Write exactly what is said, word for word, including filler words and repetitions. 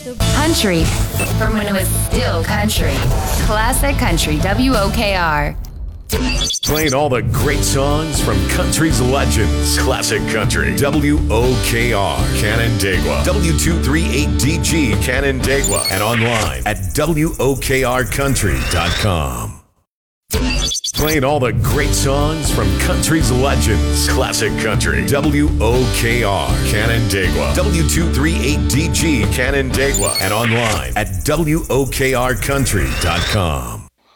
Country, from when it was still country. Classic Country, W O K R. Playing all the great songs from country's legends. Classic Country, W O K R, Canandaigua, W two thirty-eight D G, Canandaigua, and online at W O K R country dot com. Playing all the great songs from country's legends. Classic Country, W O K R, Canandaigua, W two thirty-eight D G, Canandaigua, and online at W O K R country dot com.